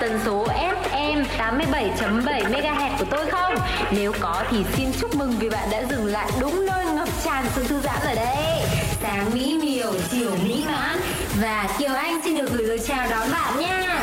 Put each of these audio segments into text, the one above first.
tần số FM 87.7 MHz của tôi không? Nếu có thì xin chúc mừng vì bạn đã dừng lại đúng nơi ngập tràn sự thư giãn rồi đấy. Sáng mỹ miều, chiều mỹ mãn và Kiều Anh xin được gửi lời chào đón bạn nha.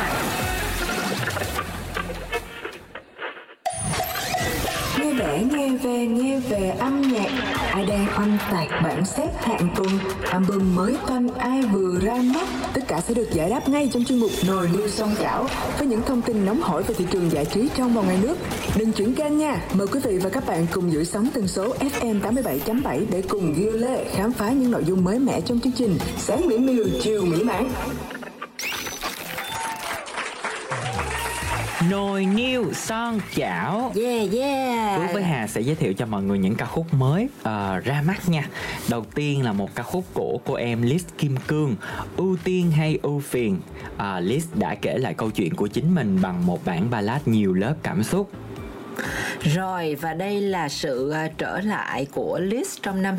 Nghe về âm nhạc. Ai đang oanh tạc bảng xếp hạng tuần, album mới toanh ai vừa ra mắt, tất cả sẽ được giải đáp ngay trong chuyên mục Nồi Niêu Song Chảo với những thông tin nóng hổi về thị trường giải trí trong và ngoài nước. Đừng chuyển kênh nha, mời quý vị và các bạn cùng giữ sóng tần số FM 87.7 để cùng ghi lê khám phá những nội dung mới mẻ trong chương trình Sáng mỹ miều, chiều mỹ mãn. Nồi niêu son chảo. Phước với Hà sẽ giới thiệu cho mọi người những ca khúc mới ra mắt nha. Đầu tiên là một ca khúc của cô em Liz Kim Cương, Ưu Tiên hay Ưu Phiền. Liz đã kể lại câu chuyện của chính mình bằng một bản ballad nhiều lớp cảm xúc. Rồi, và đây là sự trở lại của Liz trong năm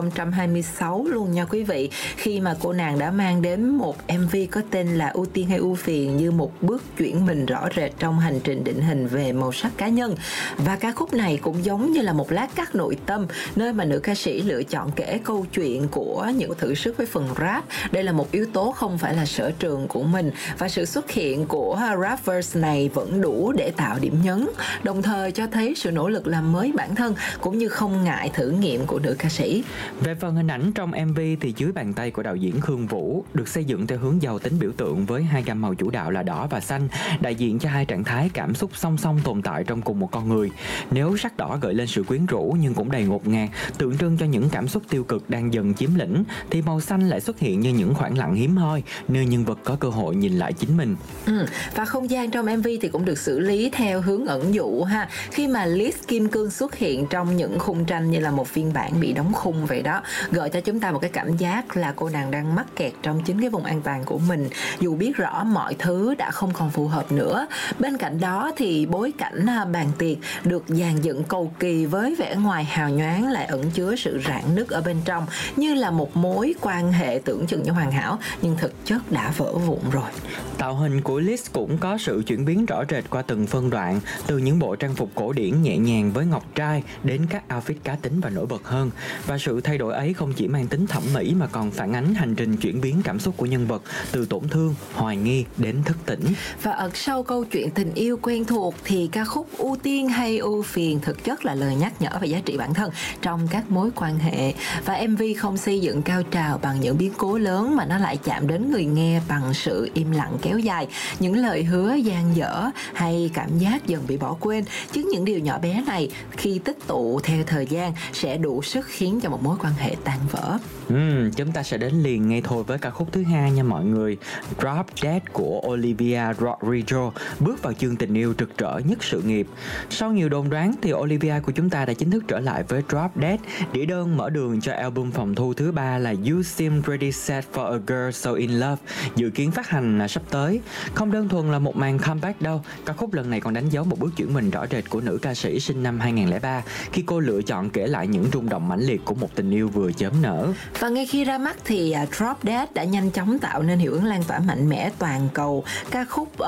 2026 luôn nha quý vị, khi mà cô nàng đã mang đến một MV có tên là Ưu Tiên hay Ưu Phiền như một bước chuyển mình rõ rệt trong hành trình định hình về màu sắc cá nhân. Và ca khúc này cũng giống như là một lát cắt nội tâm, nơi mà nữ ca sĩ lựa chọn kể câu chuyện của những thử sức với phần rap. Đây là một yếu tố không phải là sở trường của mình, và sự xuất hiện của rap verse này vẫn đủ để tạo điểm nhấn, đồng thời cho thấy sự nỗ lực làm mới bản thân cũng như không ngại thử nghiệm của nữ ca sĩ. Về phần hình ảnh trong MV thì dưới bàn tay của đạo diễn Khương Vũ, được xây dựng theo hướng giàu tính biểu tượng với hai gam màu chủ đạo là đỏ và xanh, đại diện cho hai trạng thái cảm xúc song song tồn tại trong cùng một con người. Nếu sắc đỏ gợi lên sự quyến rũ nhưng cũng đầy ngột ngạt, tượng trưng cho những cảm xúc tiêu cực đang dần chiếm lĩnh, thì màu xanh lại xuất hiện như những khoảng lặng hiếm hoi, nơi nhân vật có cơ hội nhìn lại chính mình. Và không gian trong MV thì cũng được xử lý theo hướng ẩn dụ ha, khi mà Liz Kim Cương xuất hiện trong những khung tranh như là một phiên bản bị đóng khung vậy đó, gợi cho chúng ta một cái cảm giác là cô nàng đang mắc kẹt trong chính cái vùng an toàn của mình, dù biết rõ mọi thứ đã không còn phù hợp nữa. Bên cạnh đó thì bối cảnh bàn tiệc được dàn dựng cầu kỳ với vẻ ngoài hào nhoáng lại ẩn chứa sự rạn nứt ở bên trong, như là một mối quan hệ tưởng chừng như hoàn hảo nhưng thực chất đã vỡ vụn rồi. Tạo hình của Liz cũng có sự chuyển biến rõ rệt qua từng phân đoạn, từ những bộ trang phục cổ điển nhẹ nhàng với ngọc trai đến các outfit cá tính và nổi bật hơn. Và sự thay đổi ấy không chỉ mang tính thẩm mỹ mà còn phản ánh hành trình chuyển biến cảm xúc của nhân vật, từ tổn thương, hoài nghi đến thức tỉnh. Và ẩn sau câu chuyện tình yêu quen thuộc thì ca khúc Ưu Tiên hay Ưu Phiền thực chất là lời nhắc nhở về giá trị bản thân trong các mối quan hệ. Và MV không xây dựng cao trào bằng những biến cố lớn, mà nó lại chạm đến người nghe bằng sự im lặng kéo dài, những lời hứa dang dở hay cảm giác dần bị bỏ quên. Chứ những điều nhỏ bé này khi tích tụ theo thời gian sẽ đủ sức khiến cho một mối quan hệ tan vỡ. Chúng ta sẽ đến liền ngay thôi với ca khúc thứ hai nha mọi người. Drop Dead của Olivia Rodrigo bước vào chương tình yêu rực rỡ nhất sự nghiệp. Sau nhiều đồn đoán thì Olivia của chúng ta đã chính thức trở lại với Drop Dead, đĩa đơn mở đường cho album phòng thu thứ 3 là You Seem Ready Set for a Girl So In Love, dự kiến phát hành sắp tới. Không đơn thuần là một màn comeback đâu, ca khúc lần này còn đánh dấu một bước chuyển mình rõ rệt của nữ ca sĩ sinh năm 2003 khi cô lựa chọn kể lại những rung động mãnh liệt của một tình yêu vừa chớm nở. Và ngay khi ra mắt thì Drop Dead đã nhanh chóng tạo nên hiệu ứng lan tỏa mạnh mẽ toàn cầu. Ca khúc